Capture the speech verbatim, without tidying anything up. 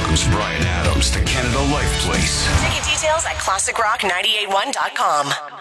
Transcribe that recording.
welcomes Brian Adams to Canada Life Place. Ticket details at classic rock nine eight one dot com.